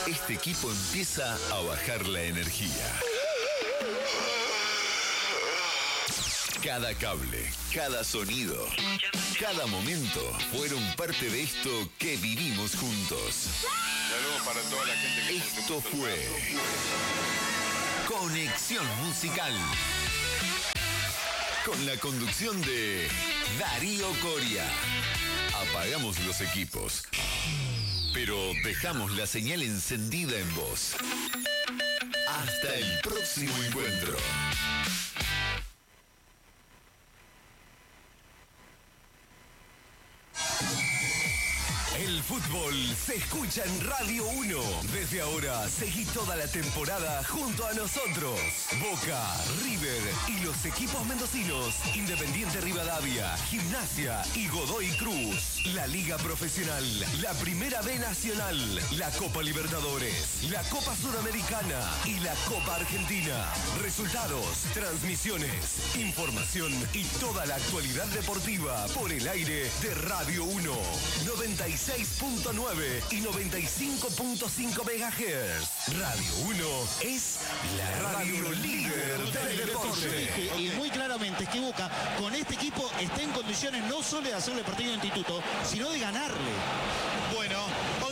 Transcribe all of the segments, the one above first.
este equipo empieza a bajar la energía. Cada cable, cada sonido, cada momento fueron parte de esto que vivimos juntos. Saludos para toda la gente que esto fue Conexión Musical. Con la conducción de Darío Coria. Apagamos los equipos, pero dejamos la señal encendida en vos. Hasta el próximo encuentro. El fútbol se escucha en Radio 1. Desde ahora, seguí toda la temporada junto a nosotros. Boca, River y los equipos mendocinos. Independiente Rivadavia, Gimnasia y Godoy Cruz. La Liga Profesional, la Primera B Nacional, la Copa Libertadores, la Copa Sudamericana y la Copa Argentina. Resultados, transmisiones, información y toda la actualidad deportiva por el aire de Radio 1. 96.9 y 95.5 MHz. Radio 1 es la radio líder del deporte. Y muy claramente es que Boca con este equipo está en condiciones no solo de hacerle partido al Instituto, sino de ganarle. Bueno,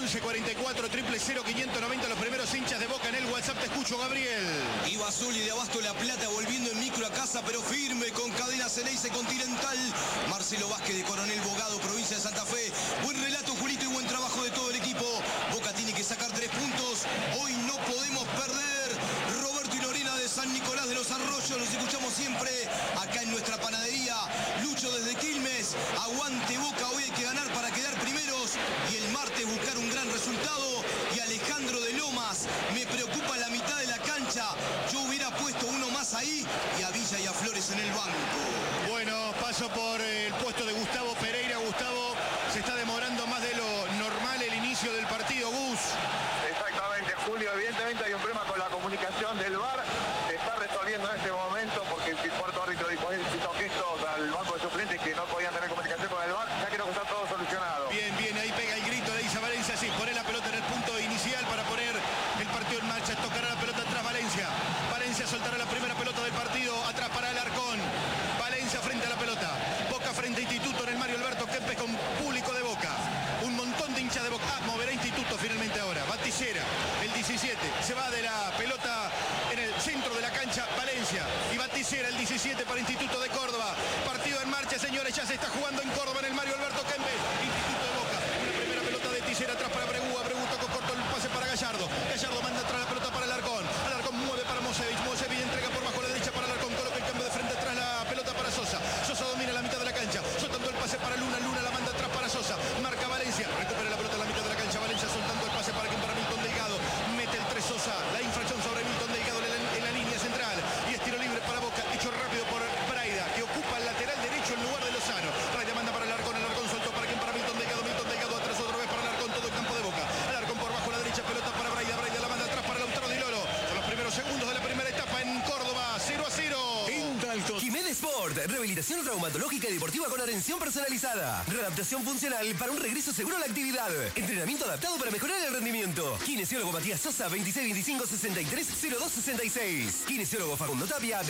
11:44, 000-590, los primeros hinchas de Boca en el WhatsApp. Te escucho, Gabriel. Iba Azul y de Abasto La Plata, volviendo en micro a casa, pero firme, con cadena Ceneice Continental. Marcelo Vázquez de Coronel Bogado, provincia de Santa Fe. Buen relato, Julito, y buen trabajo de todo el equipo. Boca tiene que sacar 3 puntos. Hoy no podemos perder. Roberto y Lorena de San Nicolás de los Arroyos, los escuchamos siempre acá en nuestra panadería. Lucho desde Quilmes. Aguante Boca, hoy hay que ganar para quedar primeros. Y el martes buscar un gran resultado. Y Alejandro de Lomas, me preocupa la mitad de la cancha. Yo hubiera puesto uno más ahí y a Villa y a Flores en el banco. Bueno, paso por el puesto de Gustavo Pereira. Gustavo, se está demorando más de lo normal el inicio del partido, Gus. Exactamente, Julio. Evidentemente hay un problema con la comunicación del VAR. Se está resolviendo en este momento porque el cuarto árbitro hizo gestos al banco de suplentes que no podían tener comunicación con el VAR. Ya creo que está todo solucionado. Bien, ahí pega el grito, le dice a Valencia, sí, pone la pelota en el punto inicial para poner el partido en marcha. Tocará la pelota atrás Valencia. Valencia soltará la primera pelota del partido, atrás para Alarcón. Valencia frente a la pelota. Boca frente a Instituto en el Mario Alberto Kempes con público de Boca. Un montón de hinchas de Boca. Moverá Instituto finalmente ahora. Baticera, el 17. Se va de la pelota en el centro de la cancha Valencia. Y Baticera, el 17 para Instituto de Córdoba. Partido en marcha, señores. Ya se está jugando en Córdoba en el Mario Alberto Kempes. Instituto de Boca. Una primera pelota de Tisera atrás para Abregu. Abregu tocó corto el pase para Gallardo. Gallardo manda atrás la pelota para Alarcón. Alarcón mueve para Mosevich. Mosevich entrega por bajo la derecha para Alarcón. Coloca el cambio de frente atrás la pelota para Sosa. Sosa domina la mitad de la cancha. Soltando el pase para Luna. Luna la manda atrás para Sosa. Marca Valencia. Recupera la pelota en la mitad de la cancha. Valencia soltando el pase para Milton Delgado. Mete el 3 Sosa. La infracción sobre Milton Delgado en la línea central. Y es tiro libre para Boca. Hecho rápido por Braida, que ocupa el lateral derecho en lugar de Lozano. Braida manda para Alarcón. Alarcón soltó para Milton Delgado. Milton Delgado atrás otra vez para Alarcón. Todo el campo de Boca. Alarcón por bajo la derecha. Pelota para Braida. Braida la manda atrás para Lautaro Di Loro. Son los primeros segundos de la primera etapa en Córdoba. 0-0. Jiménez Sport, rehabilitación traumatológica y deportiva con atención personalizada. Readaptación funcional para un regreso seguro a la actividad. Entrenamiento adaptado para mejorar el rendimiento. Kinesiólogo Matías Sosa, 2625-630266. Kinesiólogo Facundo Tapia,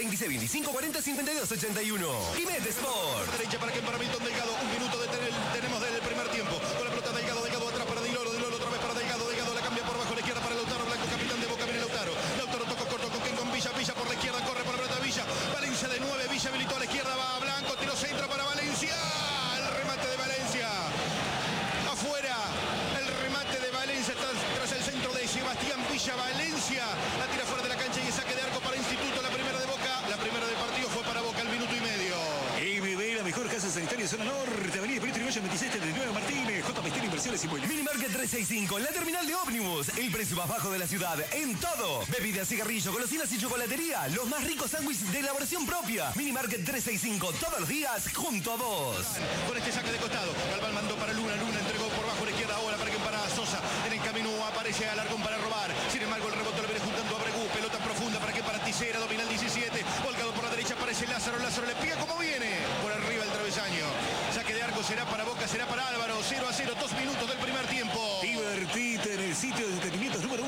2625-405281. Jiménez Sport. Derecha para Milton Delgado. Un minuto tenemos del primer tiempo. Con la pelota Delgado atrás para Di Loro. Di Loro otra vez para Delgado. Delgado la cambia por bajo a la izquierda para Lautaro Blanco, capitán de Boca. Viene Lautaro. Lautaro tocó corto con Villa. Villa por la izquierda. Corre por la pelota Villa. Valencia de 9. Villa habilitó a la izquierda. Va a Blanco. Tiro centro para Valencia. El remate de Valencia. Afuera. El remate de Valencia tras el centro de Sebastián Villa. Valencia la tira fuera de la cancha y es saque de arco para Instituto. La primera de Boca. La primera del partido fue para Boca al minuto y medio. MB, la mejor casa sanitaria zona norte, avenida Perito Yrigoyen 2739 Martínez, J. Pestín Inversiones y Muebles. Minimarket 365, la terminal de ómnibus. El precio más bajo de la ciudad en todo. Bebidas, cigarrillos, golosinas y chocolatería. Los más ricos sándwiches de elaboración propia. Minimarket 365, todos los días junto a vos. Con este saque de costado, Galván mandó para Luna. Luna entregó por bajo a la izquierda ahora para Sosa. En el camino aparece Alarcón para robar. Sin embargo, el rebote lo viene juntando a Abregu. Pelota profunda para Tisera, domina el 17. Volcado por la derecha aparece Lázaro. Lázaro le pega como viene. Por arriba el travesaño. Saque de arco será para Boca, será para Álvaro. 0-0, 2 minutos del primer tiempo. Divertite en el sitio de entretenimientos número 1 de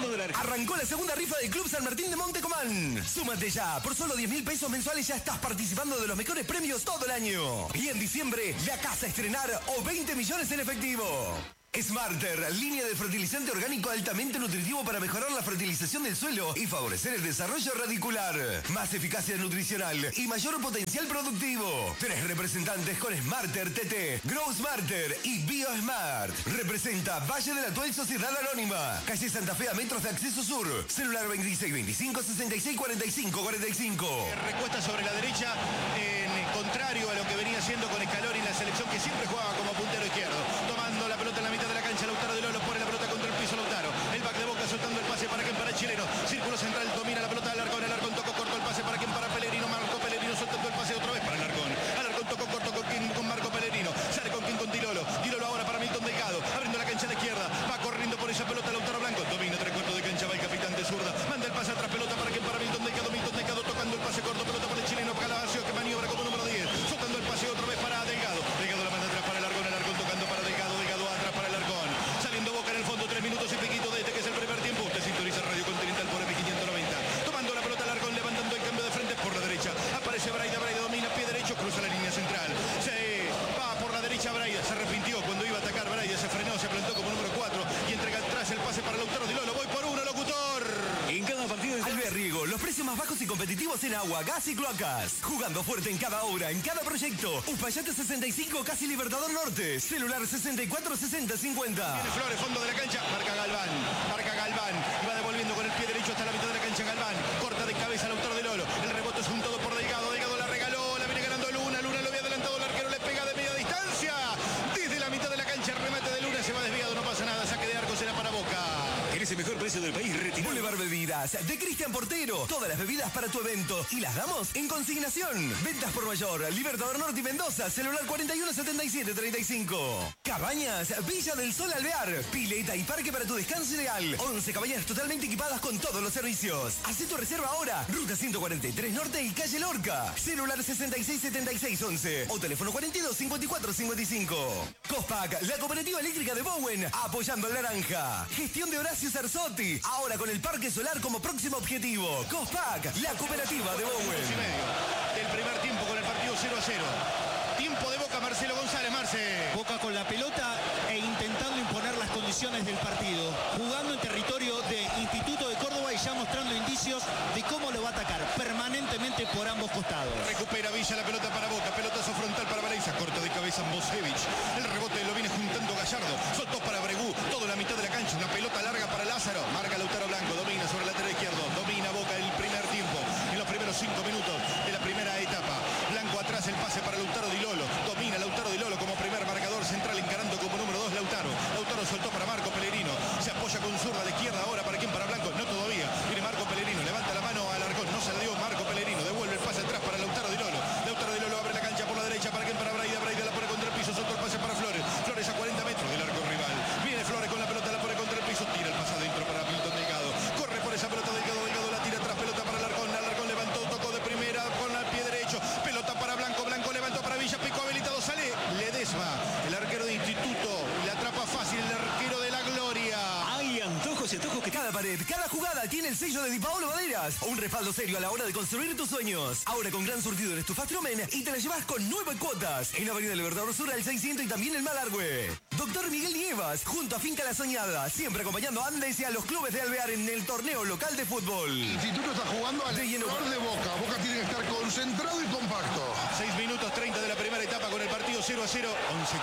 arrancó la segunda rifa del Club San Martín de Montecomán. Súmate ya, por solo 10.000 pesos mensuales ya estás participando de los mejores premios todo el año. Y en diciembre, la casa a estrenar o 20 millones en efectivo. Smarter, línea de fertilizante orgánico altamente nutritivo para mejorar la fertilización del suelo y favorecer el desarrollo radicular. Más eficacia nutricional y mayor potencial productivo. 3 representantes con Smarter TT, Grow Smarter y BioSmart. Representa Valle de la Tuel Sociedad Anónima. Calle Santa Fe a metros de acceso sur. Celular 2625 66 45 45. Recuesta sobre la derecha, en contrario a lo que venía haciendo con Scaloni en la selección, que siempre jugaba como puntero izquierdo. Tomando la pelota en la mitad de la cancha, Lautaro de Lolo pone la pelota contra el piso, Lautaro. El back de Boca soltando el pase para quien, para el chileno. Círculo central, domina la pelota al Alarcón. El Alarcón tocó corto el pase para quien, para Pellegrino. Marco Pellegrino soltando el pase otra vez para el Alarcón. Alarcón tocó corto con Marco Pellegrino. Sale con quien, con Dilolo. Dilolo ahora para Milton Delgado. Abriendo la cancha a la izquierda. Va corriendo por esa pelota Lautaro Blanco. Domina 3/4 de cancha, va el capitán de zurda. Manda el pase atrás, pelota para quien, para Milton Delgado. Milton Delgado tocando el pase corto, pelota para el chileno. Calabasio que maniobra como número 10. Soltando el pase otra vez para Delgado. Delgado la manda atrás para el Alarcón. El Alarcón tocando para Delgado. Delgado atrás para el Alarcón. Saliendo Boca en el fondo, 3 minutos y piquito de este que es el primer tiempo. Usted sintoniza Radio Continental por M590. Tomando la pelota Alarcón, levantando el cambio de frente por la derecha. Aparece Braida, Braida domina, pie derecho, cruza la línea central. Se va por la derecha Braida, se arrepintió cuando iba a atacar Braida, se frenó, se plantó como número 4 y entrega atrás el pase para Lautaro Di Lolo. Voy por uno, locutor. En cada partido de Alvear Riego, los precios más bajos y competitivos en agua, gas y cloacas. Jugando fuerte en cada obra, en cada proyecto. Uspallate 65, casi Libertador Norte. Celular 64 60 50. Viene Flores, fondo de la cancha, marca Galván. Marca Galván y va devolviendo con el pie derecho hasta la mitad de la cancha Galván. Corta de cabeza Lautaro de Lolo. El rebote es un todo por Delgado. Delgado la regaló, la viene ganando Luna. Luna lo había adelantado, el arquero le pega de media distancia. Desde la mitad de la cancha, el remate de Luna se va desviado, no pasa nada. Saque de arco será para Boca. ¿Querés el mejor precio del país? Retirado. Boulevard Bebidas, de Cristian Portero. Todas las bebidas para tu evento y las damos en consignación. Ventas por mayor, Libertador Norte y Mendoza, celular 41 77 35. Cabañas, Villa del Sol Alvear. Pileta y parque para tu descanso ideal. 11 cabañas totalmente equipadas con todos los servicios. Hacé tu reserva ahora. Ruta 143 Norte y calle Lorca. Celular 66 76 11 o teléfono 42 54 55. Cospac, la cooperativa eléctrica de Bowen, apoyando al naranja. Gestión de Horacio Cerzotti, ahora con el parque solar como próximo objetivo. Cospac, la cooperativa de Minutos y Bowen. medio del primer tiempo con el partido 0-0. Tiempo de Boca, Marcelo González, Marce. Boca con la pelota e intentando imponer las condiciones del partido. Jugando en territorio de Instituto de Córdoba y ya mostrando indicios de cómo lo va a atacar permanentemente por ambos costados. Recupera Villa la pelota para Boca, pelotazo frontal para Valencia, corta de cabeza Bosevich. El rebote lo viene juntando Gallardo, soltó para Bregú, toda la mitad de la cancha, una pelota larga para Lázaro, marca Lautaro Blanco, domina sobre el lateral izquierdo, domina Boca el primer tiempo, en los primeros 5 minutos de la primera etapa. Blanco atrás, el pase para Lautaro Di Lolo, domina Lautaro Di Lolo como primer marcador central, encarando como número 2 Lautaro. Lautaro soltó para Marco Pellegrino, se apoya con zurda de izquierda ahora, ¿para quién? Para Blanco, no todavía, viene Marco Pellegrino, levanta la mano al Alarcón, no se la dio Marco Pellegrino, devuelve el pase atrás para Lautaro Di Lolo. Lautaro Di Lolo abre la cancha por la derecha, ¿para quién? Para Braida, Braida la pone contra el piso, soltó el pase para Flores, Flores a 40 metros del arco rival, viene Flores con la pelota, la pone contra el piso, tira el pase adentro para Milton Delgado, corre por esa pelota Delgado, Delgado la tira atrás, pelota para Alarcón, Alarcón levantó, tocó de primera con el pie derecho, pelota para Blanco, Blanco levantó para Villa, picó habilitado, sale Ledesma, el arquero de Instituto, la atrapa fácil, el arquero de la Gloria. Hay antojos y antojos que... Cada pared, cada jugada tiene el sello de Di Paolo Maderas. Un respaldo serio a la hora de construir tus sueños. Ahora con gran surtido en estufas Tromen y te la llevas con 9 cuotas. En Avenida Libertador Sur al 600 y también en Malargüe. Doctor Miguel Nievas, junto a Finca La Soñada, siempre acompañando a Andes y a los clubes de Alvear en el torneo local de fútbol. El Instituto está jugando al De lleno. error de Boca. Boca tiene que estar concentrado y compacto. 6 minutos 30 de la primera etapa con el partido 0-0. 11:44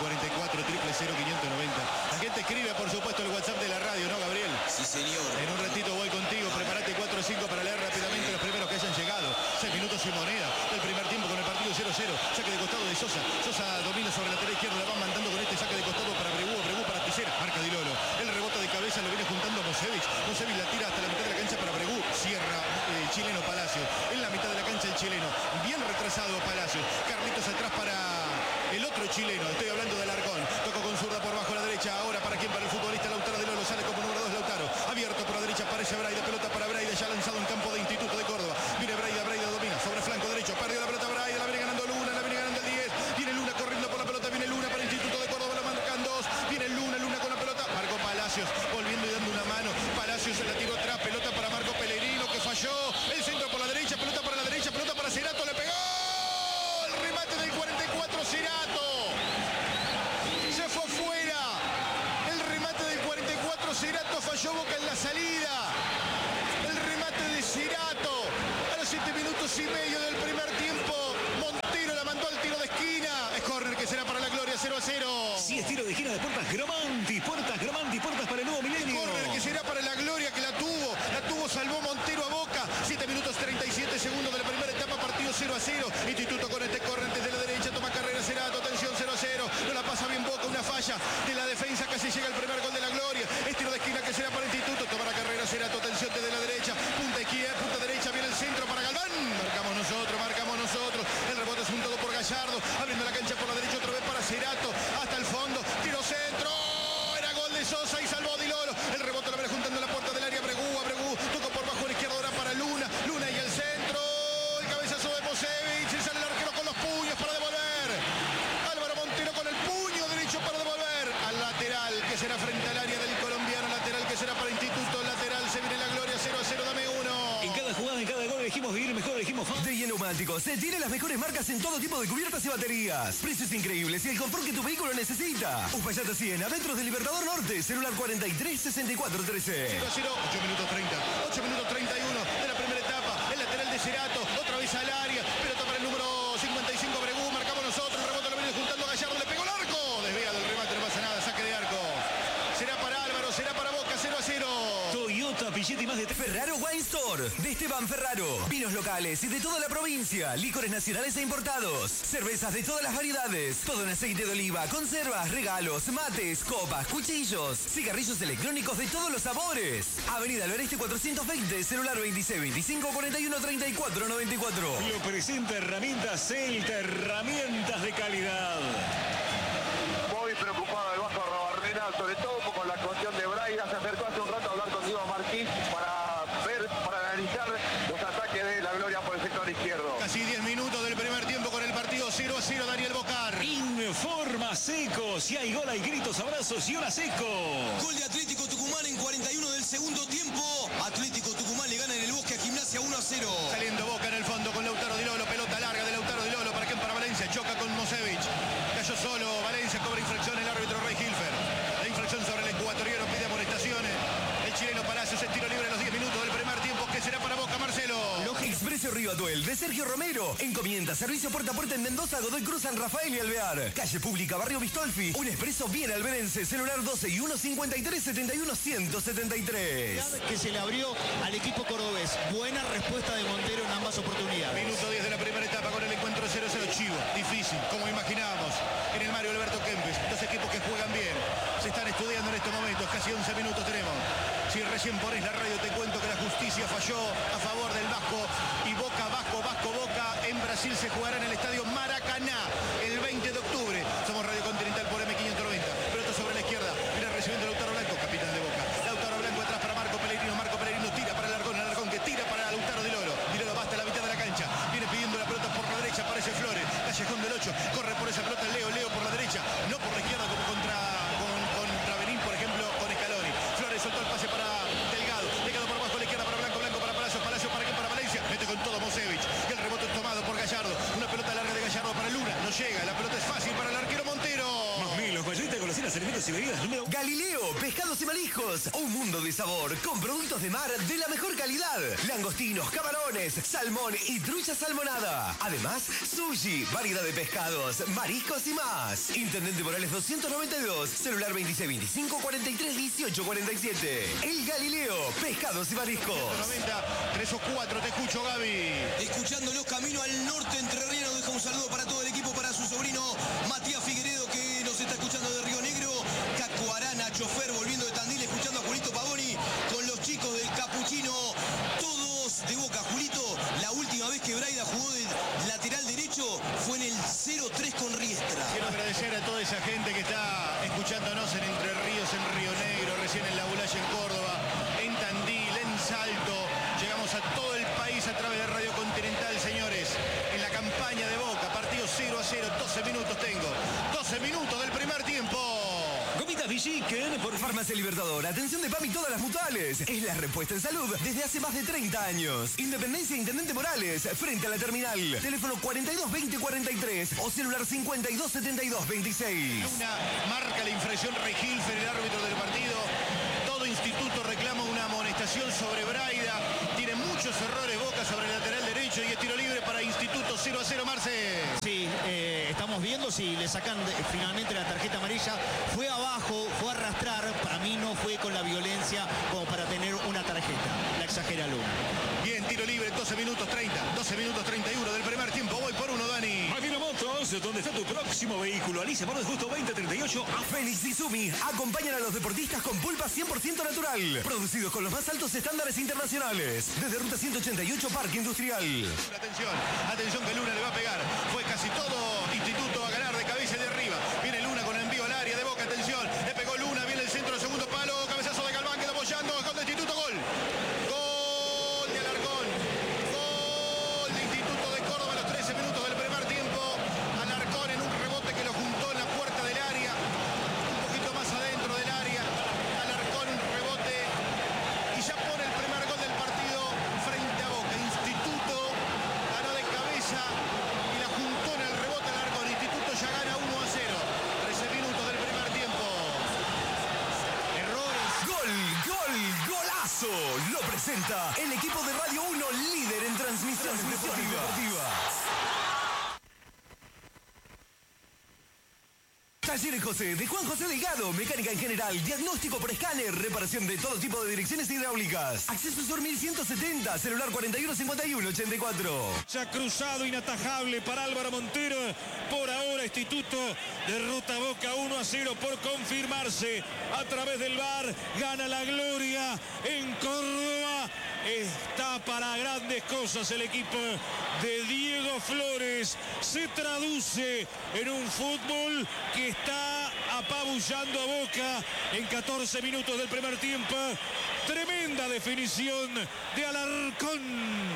590. La gente escribe, por supuesto, el WhatsApp de la radio, ¿no, Gabriel? Sí, señor. En un ratito voy contigo. Prepárate 4 o 5 para leer rápidamente los primeros que hayan llegado. 6 minutos y moneda del primer tiempo con el partido 0-0. Saque de costado de Sosa. Sosa domina sobre el lateral izquierdo. La va mandando con este saque de costado para Bregú. Bregú para Tisera. Marca Di Lolo. El rebote de cabeza lo viene juntando Mosevich. Mosevich la tira hasta la mitad de la cancha para Bregú. Cierra el chileno Palacio. En la mitad de la cancha el chileno. Bien retrasado Palacio. Carlitos atrás para el otro chileno. Estoy hablando de Alarcón. Tocó con zurda por bajo a la derecha. Ahora para quién? Para el futbolista Lautaro de Lolo. Románticos tiene las mejores marcas en todo tipo de cubiertas y baterías. Precios increíbles y el confort que tu vehículo necesita. Uspallata 100, adentro del Libertador Norte, celular 43 64 13. 0-0, 8 minutos 30, 8 minutos 31 de la primera etapa. El lateral de Cerato, otra vez al área. Pelota para el número 55, Bregú. Marcamos nosotros. El rebote lo viene juntando Gallardo. Le pegó el arco. Desviado el remate, no pasa nada. Saque de arco. Será para Álvaro, será para Boca. 0-0. Toyota, Pichetti más de... Ferraro Wine Store, de Esteban Ferraro. Vinos locales y de toda la provincia. Licores nacionales e importados. Cervezas de todas las variedades. Todo en aceite de oliva, conservas, regalos, mates, copas, cuchillos. Cigarrillos electrónicos de todos los sabores. Avenida Alvareste 420, celular 26 25 41 34 94. Lo presenta Herramientas Celta, herramientas de calidad. Muy preocupado el Vasco Arrobarrena, sobre todo con la cuestión de Braida. Se acercó hace un rato a hablar con Diego Marquís para analizar los ataques de la Gloria por el sector izquierdo. Casi 10 minutos del primer tiempo con el partido 0-0. Daniel Bocar. Informa Seco. Si hay gol, hay gritos, abrazos y hola Seco. Gol de Atlético Tucumán en 41 del segundo tiempo. Atlético Tucumán le gana en el Bosque a Gimnasia 1-0. Saliendo Boca en el fondo con Lautaro Di Lolo. Pelota larga de Lautaro Di Lolo. ¿Para quién? Para Valencia. Choca con Mosevich. Cayó solo. Valencia cobra infracción. El árbitro Rey Hilfer. La infracción sobre el ecuatoriano. Pide amonestaciones. El chileno Palacios en tiro libre a los 10 minutos del primer tiempo. ¿Qué será para Boca, Marcelo? Expreso Río Atuel de Sergio Romero. Encomienda servicio puerta a puerta en Mendoza, Godoy Cruz, San Rafael y Alvear. Calle Pública, Barrio Bistolfi. Un expreso bien alberense. Celular 12 y 153 71 173. Que se le abrió al equipo cordobés. Buena respuesta de Montero en ambas oportunidades. Minuto 10 de la primera etapa con el encuentro 0-0. Chivo, difícil, como imaginábamos. En el Mario Alberto Kempes, dos equipos que juegan bien. Se están estudiando en estos momentos, casi 11 minutos tenemos. Si recién pones la radio te cuento que la justicia falló a favor del Vasco y Boca. En Brasil se jugará en el estadio Maracaná el 20 de octubre. Somos Radio Continental por M590. Pelota sobre la izquierda. Mira recibiendo Lautaro Blanco, capitán de Boca. Lautaro Blanco atrás para Marco Pellegrino. Marco Pellegrino tira para el Alarcón que tira para Lautaro Di Lolo. Di Lolo va hasta la mitad de la cancha. Viene pidiendo la pelota por la derecha. Aparece Flores. Callejón del 8. Corre por esa pelota Leo por la derecha. No por la izquierda como contra Benín, por ejemplo, con Scaloni. Flores soltó el pase para Delgado por abajo a la izquierda para Blanco para Palacios para quién, para Valencia. Mete con todo Mosevich. Y el rebote es tomado por Gallardo. Una pelota larga de Gallardo para Luna. No llega. La pelota es fácil para el arquero Montero. Más milos, mayorista, golosinas, alimentos y bebidas. Número... Galileo, pescados y mariscos. Un mundo de sabor con productos de mar de la mejor calidad. Langostinos, camarones, salmón y trucha salmonada. Además, sushi, variedad de pescados, mariscos y más. Intendente Morales 292, celular 26 25 43 18 47. El Galileo, pescados y mariscos. 90, 3 o 4, te escucho, Gaby. Escuchándolos camino al norte entrerriano. Deja un saludo para todo el equipo, para su sobrino Matías Figueredo, que nos está escuchando de Río Negro. Caco Arana, chofer, volviendo de Tandil, escuchando a Julito Pavoni con los chicos del Capuchino. Todos de Boca. Julito, la última vez que Braida jugó de lateral derecho fue en el 0-3 con Riestra. Quiero agradecer a toda esa gente que está escuchándonos en Entre Ríos, en Río Negro, recién en La Bulaya, en Córdoba, en Tandil, en Salto. Llegamos a todo el país a través de Radio Continental, señores. En la campaña de Boca, partido 0-0, 12 minutos tengo. 12 minutos del primer tiempo. Gomitas Villiquen por Farmacia Libertador. Atención de PAMI todas las mutuales. Es la respuesta en salud desde hace más de 30 años. Independencia Intendente Morales, frente a la terminal. Teléfono 42 20 43 o celular 52 72 26. Una marca la infracción Rey Hilfer, el árbitro del partido. Todo instituto reclama una amonestación sobre Braida. Tiene muchos errores Boca sobre el lateral derecho y es tiro libre para Instituto 0-0, Marce. Sí, estamos viendo si le sacan finalmente la tarjeta amarilla. Fue abajo, fue a arrastrar. Para mí no fue con la violencia como para tener una tarjeta. La exagera Luna. Bien, tiro libre, 12 minutos 30, 12 minutos 31 del primer tiempo. Voy por uno, Dani. Máquina Motos, donde está tu próximo vehículo. Alicia Manos Justo 2038. Félix y Sumi acompañan a los deportistas con pulpa 100% natural. Producidos con los más altos estándares internacionales. Desde Ruta 188, Parque Industrial. Atención que Luna le va a pegar. Fue casi todo Instituto a ganar de cabeza y de arriba. Viene Luna con el envío al área de Boca. Atención, le pegó Luna. Viene el centro, segundo palo. Cabezazo de Galván, queda apoyando. Gol de Instituto, gol. Gol de Alarcón. Gol de Instituto de Córdoba a los 13 minutos del primer tiempo. Alarcón en un rebote que lo juntó en la puerta del área. Un poquito más adentro del área. Alarcón un rebote. Y ya pone el primer gol del partido frente a Boca. Instituto ganó de cabeza Golazo lo presenta el equipo de Radio 1, líder en transmisiones deportivas. Talleres José, de Juan José Delgado, mecánica en general, diagnóstico por escáner, reparación de todo tipo de direcciones hidráulicas. Acceso Sur 1170, celular 415184. Ya cruzado inatajable para Álvaro Montero. Por ahora Instituto derrota Boca 1-0 por confirmarse a través del VAR. Gana la gloria en Córdoba. Está para grandes cosas el equipo de Diego Flores. Se traduce en un fútbol que está apabullando a Boca en 14 minutos del primer tiempo. Tremenda definición de Alarcón.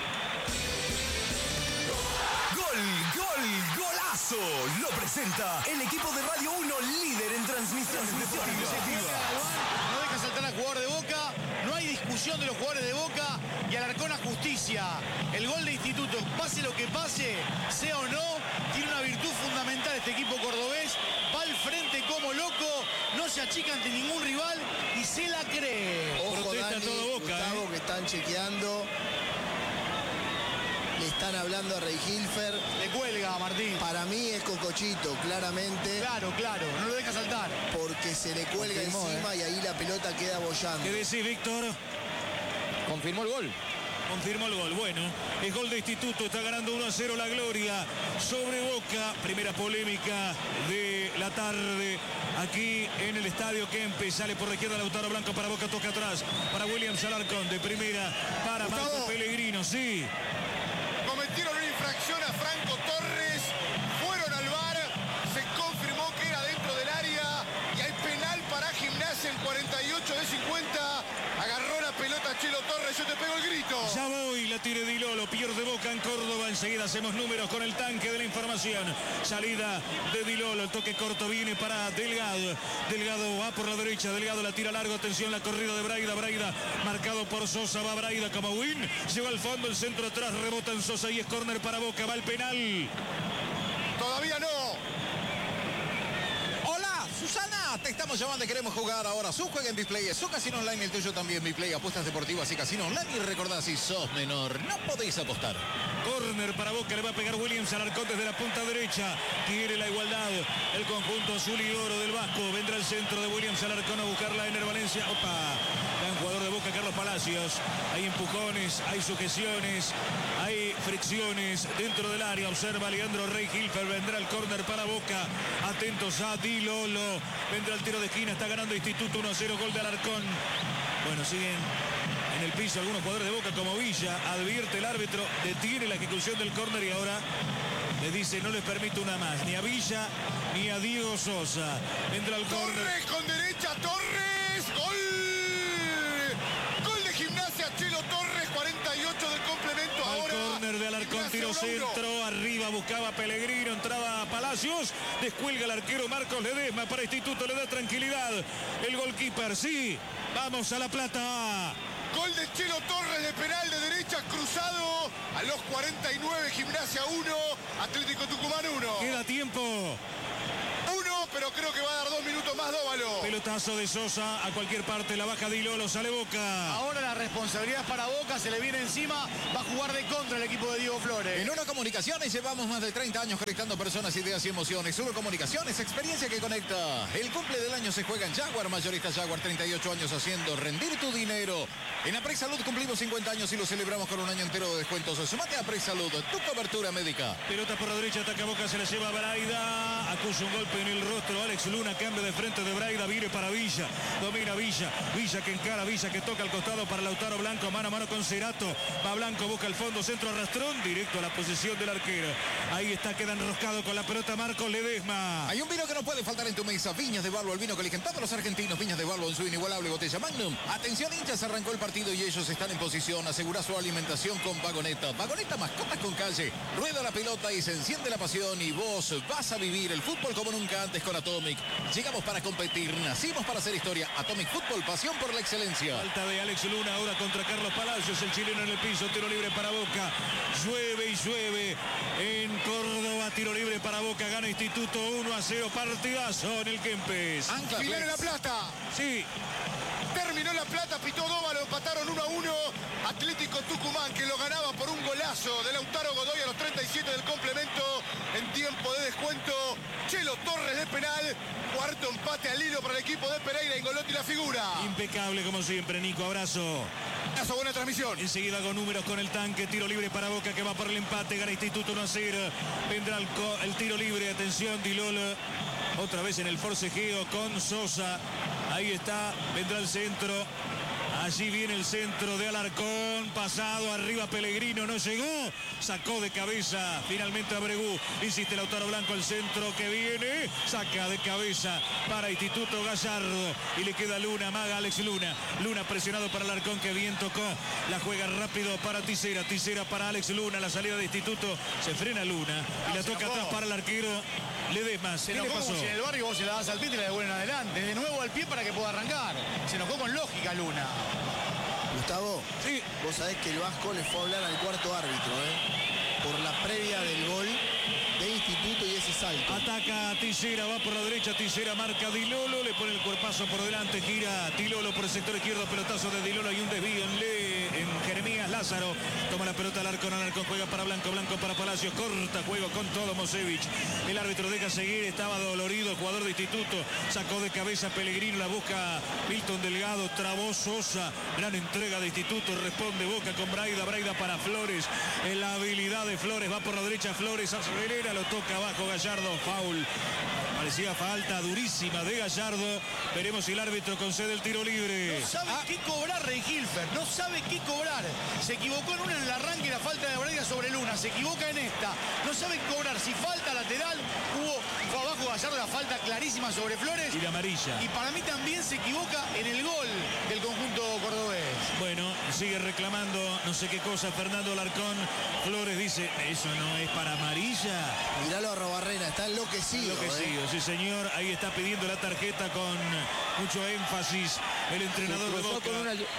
Golazo lo presenta el equipo de Radio 1, líder en transmisiones deportivas. No deja saltar al jugador de Boca, no hay discusión de los jugadores de Boca y Alarcón a justicia. El gol de Instituto, pase lo que pase, sea o no, tiene una virtud fundamental este equipo cordobés. Va al frente como loco, no se achica ante ningún rival y se la cree. Ojo, protesta Dani, todo Boca, Gustavo, que están chequeando. Le están hablando a Rey Hilfer. Le cuelga a Martín. Para mí es Cocochito, claramente. Claro, no lo deja saltar. Porque se le cuelga encima y ahí la pelota queda bollando. ¿Qué decís, Víctor? Confirmó el gol. Confirmó el gol. Bueno, es gol de Instituto. Está ganando 1-0 la gloria sobre Boca. Primera polémica de la tarde aquí en el Estadio Kempes. Sale por la izquierda Lautaro Blanco para Boca. Toca atrás para William Alarcón. De primera para Marco Pellegrino. Sí. Cometieron una infracción a Franco Torres, fueron al VAR, se confirmó que era dentro del área y hay penal para Gimnasia en 48 de 50. Agarró la pelota Chelo Torres, yo te pego el grito. Ya voy, la tire Di Lolo, pierde Boca en Córdoba. Enseguida hacemos números con el tanque de la información. Salida de Di Lolo, el toque corto viene para Delgado. Delgado va por la derecha, Delgado la tira largo, atención la corrida de Braida. Braida marcado por Sosa, va Braida como win. Lleva al fondo, el centro atrás, rebota en Sosa y es córner para Boca, va el penal. Todavía no. Susana, te estamos llamando y queremos jugar ahora. Su juega en Display, es su casino online, el tuyo también. Display, apuestas deportivas y casino online. Y recordá, si sos menor, no podéis apostar. Córner para Boca, le va a pegar Williams Alarcón desde la punta derecha. Quiere la igualdad. El conjunto azul y oro del Vasco. Vendrá el centro de Williams Alarcón a buscarla en el Valencia. Opa, gran jugador de Boca, Carlos Palacios. Hay empujones, hay sujeciones, hay fricciones dentro del área. Observa Leandro Rey Hilfer. Vendrá el córner para Boca. Atentos a Di Lolo. Vendrá el tiro de esquina, está ganando Instituto 1-0, gol de Alarcón. Bueno, siguen en el piso algunos jugadores de Boca como Villa. Advierte el árbitro, detiene la ejecución del córner y ahora le dice no les permito una más, ni a Villa ni a Diego Sosa. Vendrá el córner. Torres con derecha, Torres, gol. Gol de Gimnasia, Chelo Torres, 48 del complemento. Al ahora córner de Alarcón, tiro centro, arriba buscaba Pellegrino, entraba a Palacios, descuelga el arquero Marcos Ledesma para Instituto, le da tranquilidad. El goalkeeper, sí, vamos a La Plata. Gol de Chelo Torres de penal de derecha, cruzado a los 49, Gimnasia 1, Atlético Tucumán 1. Queda tiempo. Pero creo que va a dar 2 minutos más Dóvalo. Pelotazo de Sosa a cualquier parte, la baja Di Lolo, sale Boca. Ahora la responsabilidad es para Boca, se le viene encima, va a jugar de contra el equipo de Diego Flores. En Uno Comunicaciones llevamos más de 30 años conectando personas, ideas y emociones. Uno Comunicaciones, experiencia que conecta. El cumple del año se juega en Jaguar, mayorista Jaguar, 38 años haciendo rendir tu dinero. En Aprex Salud cumplimos 50 años y lo celebramos con un año entero de descuentos. Sumate a Aprex Salud, tu cobertura médica. Pelota por la derecha, ataca Boca, se la lleva Braida, acusa un golpe en el rostro. Alex Luna, cambio de frente de Braida, viene para Villa, domina Villa, Villa que encara, Villa que toca al costado para Lautaro Blanco, mano a mano con Cerato, va Blanco, busca el fondo, centro arrastrón, directo a la posición del arquero. Ahí está, queda enroscado con la pelota Marcos Ledesma. Hay un vino que no puede faltar en tu mesa, Viñas de Barlo, el vino que eligen todos los argentinos, Viñas de Barlo en su inigualable botella Magnum. Atención hinchas, arrancó el partido y ellos están en posición, asegura su alimentación con Vagoneta. Vagoneta, mascotas con calle, rueda la pelota y se enciende la pasión y vos vas a vivir el fútbol como nunca antes con Atomic. Llegamos para competir, nacimos para hacer historia. Atomic Fútbol, pasión por la excelencia. Falta de Alex Luna ahora contra Carlos Palacios, el chileno en el piso, tiro libre para Boca. Llueve y llueve en Córdoba, tiro libre para Boca, gana Instituto 1-0, partidazo en el Kempes. Final en La Plata. Sí. Terminó La Plata, pitó Dóvalo, empataron 1-1. Atlético Tucumán, que lo ganaba por un golazo de Lautaro Godoy a los 37 del complemento. En tiempo de descuento, Chelo Torres de penal. Cuarto empate al hilo para el equipo de Pereira. Ingolotti la figura. Impecable como siempre, Nico. Abrazo. Abrazo, buena transmisión. Enseguida con números con el tanque. Tiro libre para Boca que va por el empate. Gana Instituto 1-0. Vendrá el tiro libre. Atención, Dilolo. Otra vez en el forcejeo con Sosa. Ahí está. Vendrá el centro. Allí viene el centro de Alarcón, pasado arriba Pellegrino, no llegó, sacó de cabeza finalmente Abregú, insiste Lautaro Blanco, el centro que viene, saca de cabeza para Instituto Gallardo y le queda Luna, maga Alex Luna, Luna presionado para Alarcón que bien tocó, la juega rápido para Tisera, Tisera para Alex Luna, la salida de Instituto, se frena Luna y la toca atrás para el arquero Ledesma. Se ¿Qué le enojó pasó? como si en el barrio vos se la das al pie y te la devuelven adelante, de nuevo al pie para que pueda arrancar, se enojó con lógica Luna. Gustavo, sí. Vos sabés que el Vasco le fue a hablar al cuarto árbitro, por la previa del gol de Instituto y ese salto. Ataca a Tisera, va por la derecha, Tisera marca Dilolo, le pone el cuerpazo por delante, gira Dilolo por el sector izquierdo, pelotazo de Dilolo y un desvío en Jeremías Lázaro, toma la pelota Alarcón, juega para Blanco, Blanco para Palacios, corta juego con todo Mosevich, el árbitro deja seguir, estaba dolorido, jugador de Instituto, sacó de cabeza Pellegrino, la busca Milton Delgado, trabó Sosa, gran entrega de Instituto, responde Boca con Braida, Braida para Flores, en la habilidad de Flores, va por la derecha Flores, acelera, lo toca abajo Gallardo, foul. Parecía falta durísima de Gallardo. Veremos si el árbitro concede el tiro libre. No sabe qué cobrar Reinhilfer, no sabe qué cobrar. Se equivocó en una en el arranque, la falta de Braida sobre Luna. Se equivoca en esta. No sabe qué cobrar. Si falta lateral, fue abajo Gallardo la falta clarísima sobre Flores. Y la amarilla. Y para mí también se equivoca en el gol del conjunto cordobés. Bueno, sigue reclamando no sé qué cosa Fernando Alarcón. Flores dice, eso no es para amarilla. Miralo a Robarrena, está enloquecido. Sí, señor, ahí está pidiendo la tarjeta con mucho énfasis el entrenador de Boca.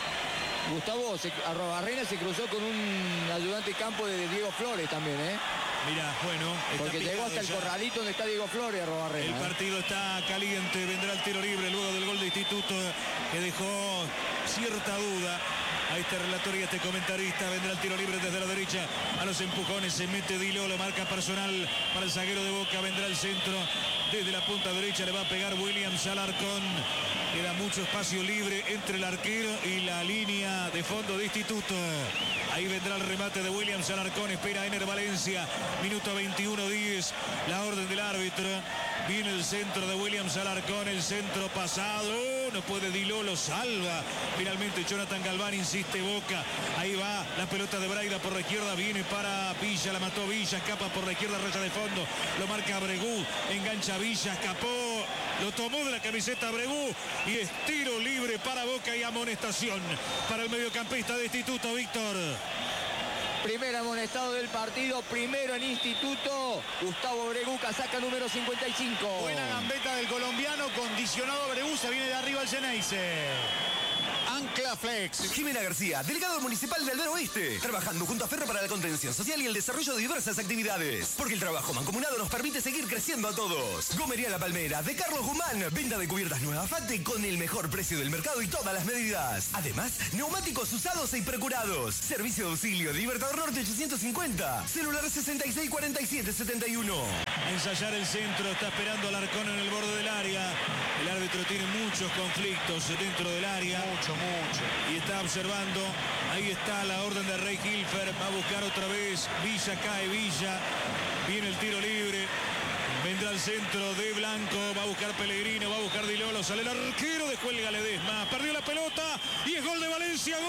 Gustavo, Arrobarrena se cruzó con un ayudante campo de Diego Flores también, Mira, bueno, porque llegó hasta el corralito donde está Diego Flores, Arrobarrena. El partido está caliente, vendrá el tiro libre luego del gol de Instituto que dejó cierta duda a este relator y a este comentarista. Vendrá el tiro libre desde la derecha a los empujones, se mete Dilolo, marca personal para el zaguero de Boca, vendrá el centro desde la punta derecha, le va a pegar Williams Alarcón, queda mucho espacio libre entre el arquero y la línea de fondo de Instituto. Ahí vendrá el remate de Williams Alarcón, espera Ener Valencia, minuto 21-10, la orden del árbitro. Viene el centro de Williams Alarcón, el centro pasado, no puede Dilolo, salva. Finalmente Jonathan Galván, insiste Boca. Ahí va la pelota de Braida por la izquierda, viene para Villa, la mató Villa, escapa por la izquierda, raya de fondo, lo marca Abregú, engancha Villa, escapó, lo tomó de la camiseta Abregú y es tiro libre para Boca y amonestación para el mediocampista de Instituto, Víctor. Primer amonestado del partido, primero en Instituto, Gustavo Abregú, casaca número 55. Buena gambeta del colombiano, condicionado Abregú, se viene de arriba el Ceneice. Ancla Flex. Jimena García, delegado municipal del Oeste, trabajando junto a Ferro para la contención social y el desarrollo de diversas actividades. Porque el trabajo mancomunado nos permite seguir creciendo a todos. Gomería La Palmera, de Carlos Guzmán, venta de cubiertas nuevas Fate con el mejor precio del mercado y todas las medidas. Además, neumáticos usados y precurados. Servicio de auxilio, Libertador Norte 850. Celular 664771. Ensayar el centro, está esperando Alarcón en el borde del área. El árbitro tiene muchos conflictos dentro del área. Mucho. Y está observando, ahí está la orden de Reinhilfer, va a buscar otra vez, Villa, cae Villa, viene el tiro libre, vendrá el centro de Blanco, va a buscar Pellegrino, va a buscar Dilolo, sale el arquero, descuelga Ledesma, perdió la pelota y es gol de Valencia, gol.